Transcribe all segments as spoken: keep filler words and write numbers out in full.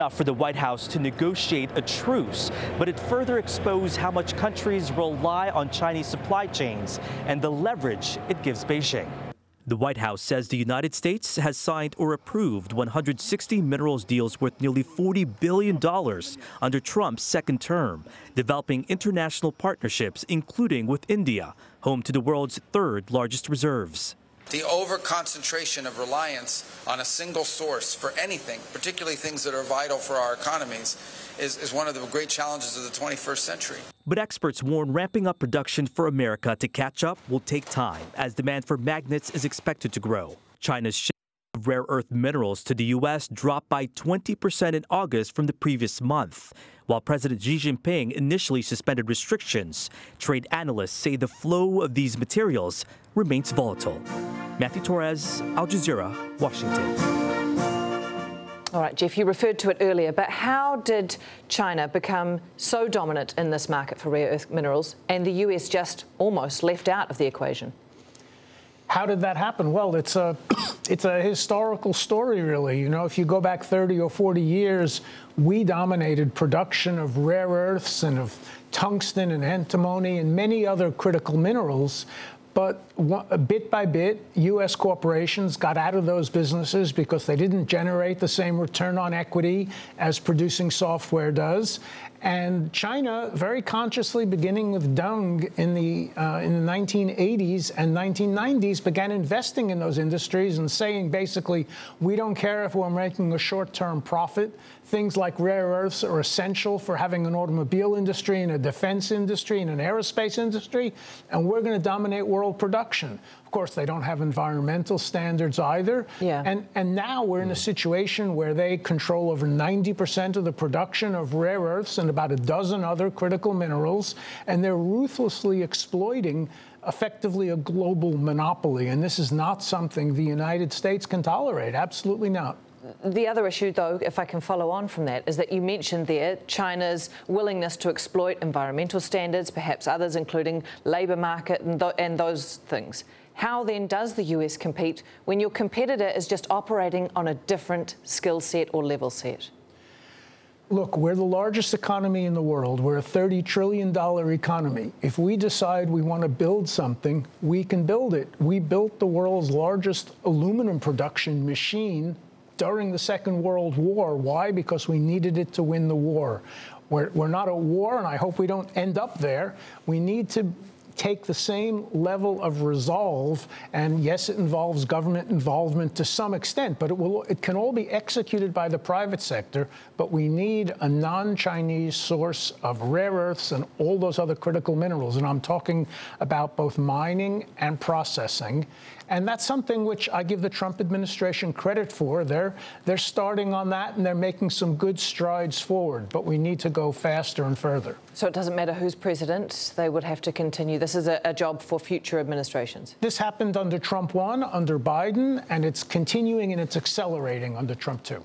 For the White House to negotiate a truce, but it further exposed how much countries rely on Chinese supply chains and the leverage it gives Beijing. The White House says the United States has signed or approved one hundred sixty minerals deals worth nearly forty billion dollars under Trump's second term, developing international partnerships, including with India, home to the world's third largest reserves. The over-concentration of reliance on a single source for anything, particularly things that are vital for our economies, is, is one of the great challenges of the twenty-first century. But experts warn ramping up production for America to catch up will take time, as demand for magnets is expected to grow. China's shipment of rare earth minerals to the U S dropped by twenty percent in August from the previous month. While President Xi Jinping initially suspended restrictions, trade analysts say the flow of these materials remains volatile. Matthew Torres, Al Jazeera, Washington. All right, Jeff, you referred to it earlier, but how did China become so dominant in this market for rare earth minerals and the U S just almost left out of the equation? How did that happen? Well, it's a, it's a historical story, really. You know, if you go back thirty or forty years, we dominated production of rare earths and of tungsten and antimony and many other critical minerals. But bit by bit, U S corporations got out of those businesses because they didn't generate the same return on equity as producing software does. And China, very consciously, beginning with Deng in the uh, in the nineteen eighties and nineteen nineties, began investing in those industries and saying, basically, we don't care if we're making a short-term profit. Things like rare earths are essential for having an automobile industry and a defense industry and an aerospace industry, and we're going to dominate world production. Of course, they don't have environmental standards either. Yeah. And, and now we're in a situation where they control over ninety percent of the production of rare earths and about a dozen other critical minerals, and they're ruthlessly exploiting effectively a global monopoly. And this is not something the United States can tolerate. Absolutely not. The other issue, though, if I can follow on from that, is that you mentioned there China's willingness to exploit environmental standards, perhaps others, including labour market and, th and those things. How then does the U S compete when your competitor is just operating on a different skill set or level set? Look, we're the largest economy in the world. We're a thirty trillion dollar economy. If we decide we want to build something, we can build it. We built the world's largest aluminum production machine during the Second World War. Why? Because we needed it to win the war. We're, we're not at war, and I hope we don't end up there. We need to take the same level of resolve, and yes, it involves government involvement to some extent, but it will it can all be executed by the private sector. But we need a non-Chinese source of rare earths and all those other critical minerals, and I'm talking about both mining and processing. And that's something which I give the Trump administration credit for. They're, they're starting on that, and they're making some good strides forward. But we need to go faster and further. So it doesn't matter who's president, they would have to continue. This is a, a job for future administrations. This happened under Trump one, under Biden, and it's continuing and it's accelerating under Trump two.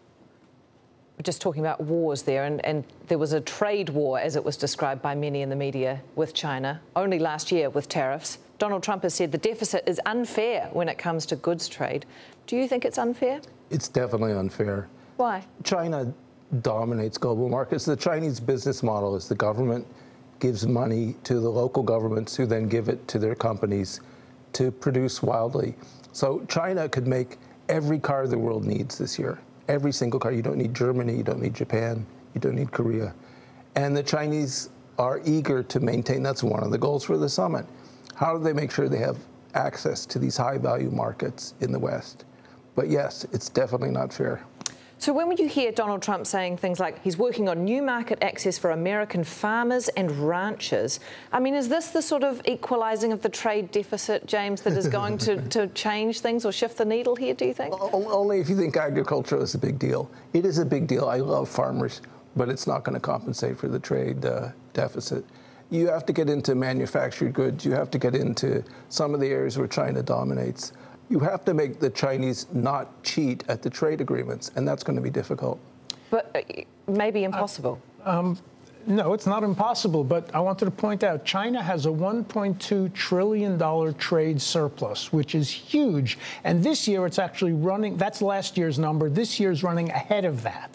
We're just talking about wars there, and, and there was a trade war, as it was described by many in the media, with China, only last year with tariffs. Donald Trump has said the deficit is unfair when it comes to goods trade. Do you think it's unfair? It's definitely unfair. Why? China dominates global markets. The Chinese business model is the government gives money to the local governments who then give it to their companies to produce wildly. So China could make every car the world needs this year. Every single car. You don't need Germany, you don't need Japan, you don't need Korea. And the Chinese are eager to maintain, that's one of the goals for the summit. How do they make sure they have access to these high-value markets in the West? But yes, it's definitely not fair. So when you hear Donald Trump saying things like he's working on new market access for American farmers and ranchers, I mean, is this the sort of equalising of the trade deficit, James, that is going to, to change things or shift the needle here, do you think? Only if you think agriculture is a big deal. It is a big deal. I love farmers, but it's not going to compensate for the trade uh, deficit. You have to get into manufactured goods. You have to get into some of the areas where China dominates. You have to make the Chinese not cheat at the trade agreements, and that's going to be difficult. But uh, maybe impossible. Uh, um, no, it's not impossible, but I wanted to point out China has a one point two trillion dollar trade surplus, which is huge. And this year it's actually running, that's last year's number, this year's running ahead of that.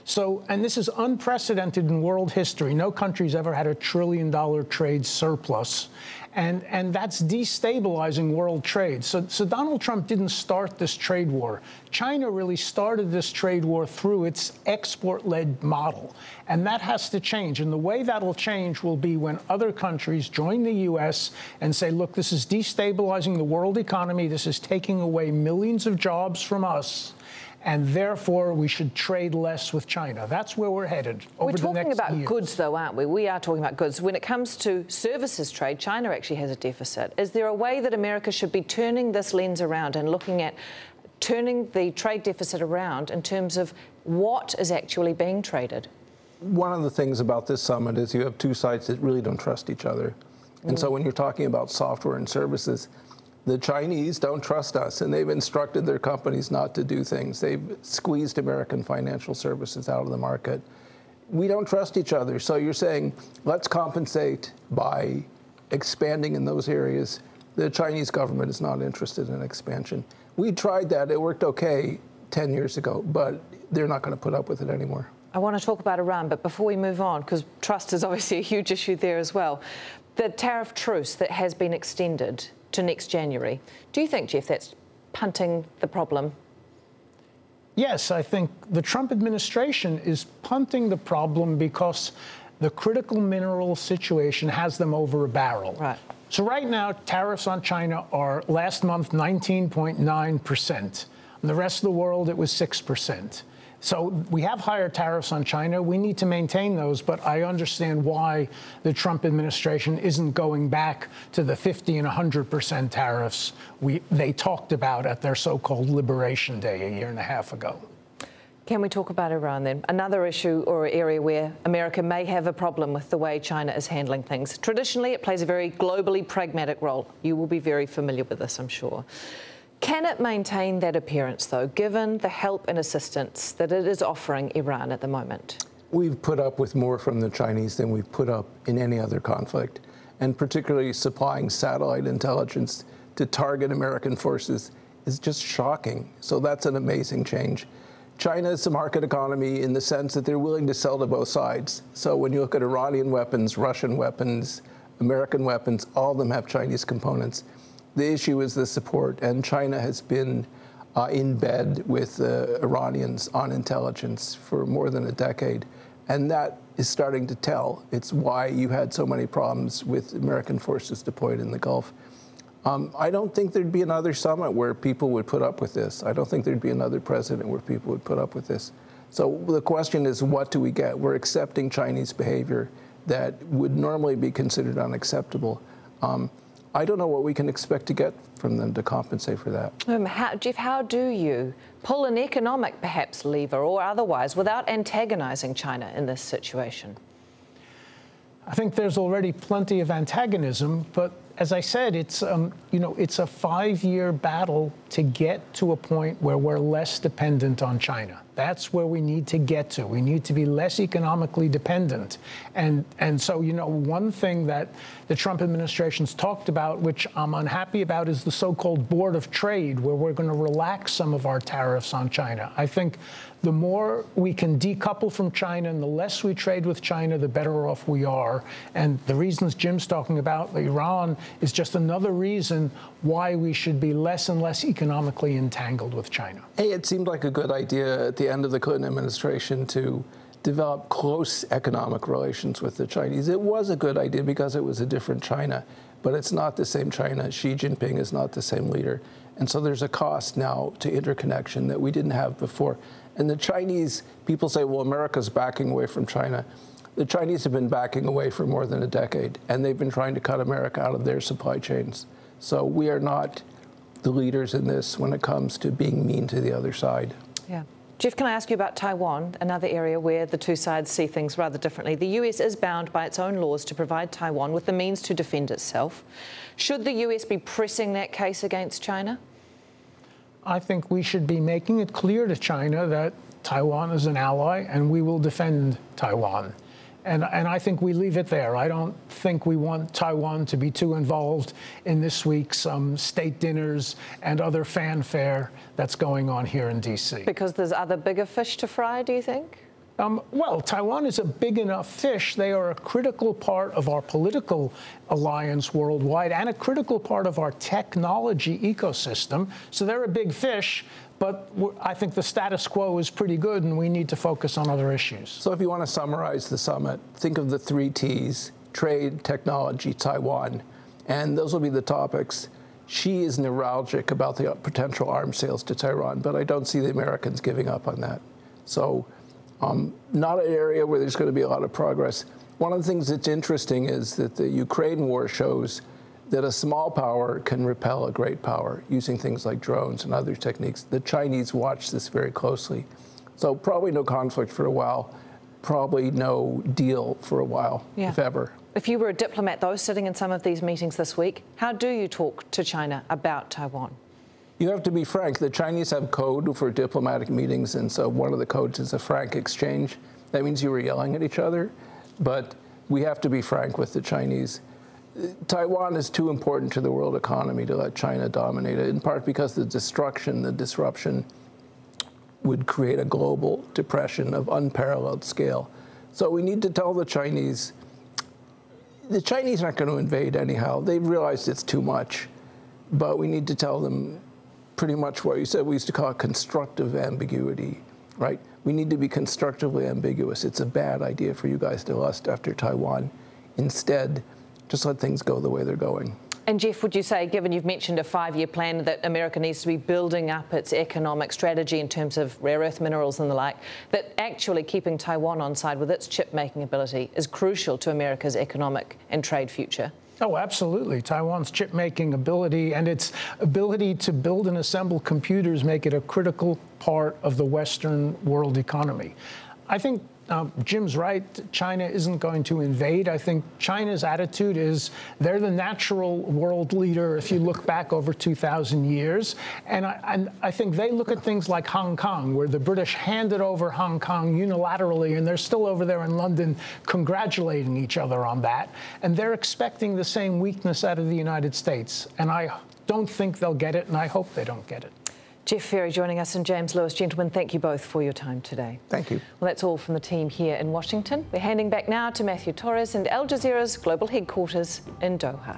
So, and this is unprecedented in world history. No country's ever had a trillion dollar trade surplus. And, and that's destabilizing world trade. So, so Donald Trump didn't start this trade war. China really started this trade war through its export-led model. And that has to change. And the way that'll change will be when other countries join the U S and say, look, this is destabilizing the world economy. This is taking away millions of jobs from us. And therefore, we should trade less with China. That's where we're headed over the next year. We're talking about goods, though, aren't we? We are talking about goods. When it comes to services trade, China actually has a deficit. Is there a way that America should be turning this lens around and looking at turning the trade deficit around in terms of what is actually being traded? One of the things about this summit is you have two sides that really don't trust each other. And mm. so when you're talking about software and services, the Chinese don't trust us, and they've instructed their companies not to do things. They've squeezed American financial services out of the market. We don't trust each other. So you're saying, let's compensate by expanding in those areas. The Chinese government is not interested in expansion. We tried that. It worked okay ten years ago, but they're not going to put up with it anymore. I want to talk about Iran, but before we move on, because trust is obviously a huge issue there as well, the tariff truce that has been extended to next January. Do you think, Jeff, that's punting the problem? Yes, I think the Trump administration is punting the problem because the critical mineral situation has them over a barrel. Right. So right now, tariffs on China are last month nineteen point nine percent. In the rest of the world, it was six percent. So we have higher tariffs on China. We need to maintain those, but I understand why the Trump administration isn't going back to the fifty and one hundred percent tariffs we, they talked about at their so-called Liberation Day a year and a half ago. Can we talk about Iran then? Another issue or area where America may have a problem with the way China is handling things. Traditionally, it plays a very globally pragmatic role. You will be very familiar with this, I'm sure. Can it maintain that appearance, though, given the help and assistance that it is offering Iran at the moment? We've put up with more from the Chinese than we've put up in any other conflict, and particularly supplying satellite intelligence to target American forces is just shocking. So that's an amazing change. China is a market economy in the sense that they're willing to sell to both sides. So when you look at Iranian weapons, Russian weapons, American weapons, all of them have Chinese components. The issue is the support, and China has been uh, in bed with the uh, Iranians on intelligence for more than a decade, and that is starting to tell. It's why you had so many problems with American forces deployed in the Gulf. Um, I don't think there'd be another summit where people would put up with this. I don't think there'd be another president where people would put up with this. So the question is, what do we get? We're accepting Chinese behavior that would normally be considered unacceptable. Um, I don't know what we can expect to get from them to compensate for that. Um, how, Jeff, how do you pull an economic, perhaps, lever or otherwise without antagonizing China in this situation? I think there's already plenty of antagonism, but as I said, it's um, you know it's a five-year battle to get to a point where we're less dependent on China. That's where we need to get to. We need to be less economically dependent. And and so, you know, one thing that the Trump administration's talked about, which I'm unhappy about, is the so-called Board of Trade, where we're going to relax some of our tariffs on China. I think the more we can decouple from China and the less we trade with China, the better off we are. And the reasons Jim's talking about, Iran, is just another reason why we should be less and less economically entangled with China. Hey, it seemed like a good idea at the end of the Clinton administration to develop close economic relations with the Chinese. It was a good idea because it was a different China, but it's not the same China. Xi Jinping is not the same leader. And so there's a cost now to interconnection that we didn't have before. And the Chinese, people say, well, America's backing away from China. The Chinese have been backing away for more than a decade, and they've been trying to cut America out of their supply chains. So we are not the leaders in this when it comes to being mean to the other side. Yeah. Jeff, can I ask you about Taiwan, another area where the two sides see things rather differently? The U S is bound by its own laws to provide Taiwan with the means to defend itself. Should the U S be pressing that case against China? I think we should be making it clear to China that Taiwan is an ally and we will defend Taiwan. And, and I think we leave it there. I don't think we want Taiwan to be too involved in this week's um, state dinners and other fanfare that's going on here in D C. Because there's other bigger fish to fry, do you think? Um, well, Taiwan is a big enough fish. They are a critical part of our political alliance worldwide and a critical part of our technology ecosystem. So they're a big fish, but I think the status quo is pretty good, and we need to focus on other issues. So if you want to summarize the summit, think of the three T's: trade, technology, Taiwan. And those will be the topics. Xi is neuralgic about the potential arms sales to Tehran, but I don't see the Americans giving up on that. So um, not an area where there's going to be a lot of progress. One of the things that's interesting is that the Ukraine war shows that a small power can repel a great power using things like drones and other techniques. The Chinese watch this very closely. So probably no conflict for a while, probably no deal for a while, yeah. if ever. If you were a diplomat, though, sitting in some of these meetings this week, how do you talk to China about Taiwan? You have to be frank. The Chinese have code for diplomatic meetings, and so one of the codes is a frank exchange. That means you were yelling at each other, but we have to be frank with the Chinese. Taiwan is too important to the world economy to let China dominate it, in part because the destruction, the disruption would create a global depression of unparalleled scale. So we need to tell the Chinese, the Chinese aren't going to invade anyhow. They've realized it's too much, but we need to tell them pretty much what you said. We used to call it constructive ambiguity, right? We need to be constructively ambiguous. It's a bad idea for you guys to lust after Taiwan. Instead, just let things go the way they're going. And Jeff, would you say, given you've mentioned a five-year plan, that America needs to be building up its economic strategy in terms of rare earth minerals and the like, that actually keeping Taiwan on side with its chip-making ability is crucial to America's economic and trade future? Oh, absolutely. Taiwan's chip-making ability and its ability to build and assemble computers make it a critical part of the Western world economy. I think Um, Jim's right. China isn't going to invade. I think China's attitude is they're the natural world leader if you look back over two thousand years. And I, and I think they look at things like Hong Kong, where the British handed over Hong Kong unilaterally, and they're still over there in London congratulating each other on that. And they're expecting the same weakness out of the United States. And I don't think they'll get it, and I hope they don't get it. Jeff Ferry joining us, and James Lewis. Gentlemen, thank you both for your time today. Thank you. Well, that's all from the team here in Washington. We're handing back now to Matthew Torres and Al Jazeera's global headquarters in Doha.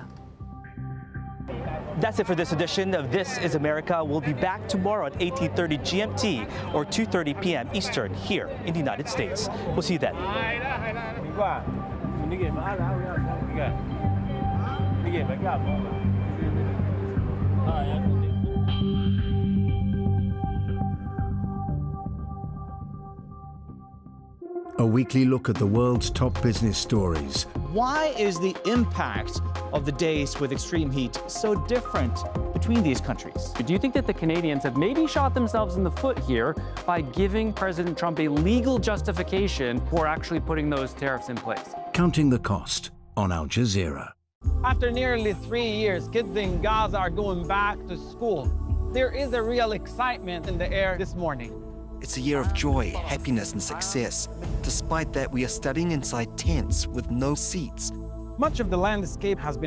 That's it for this edition of This is America. We'll be back tomorrow at eighteen thirty G M T or two thirty p m Eastern here in the United States. We'll see you then. A weekly look at the world's top business stories. Why is the impact of the days with extreme heat so different between these countries? Do you think that the Canadians have maybe shot themselves in the foot here by giving President Trump a legal justification for actually putting those tariffs in place? Counting the cost on Al Jazeera. After nearly three years, kids in Gaza are going back to school. There is a real excitement in the air this morning. It's a year of joy, happiness, and success. Despite that, we are studying inside tents with no seats. Much of the landscape has been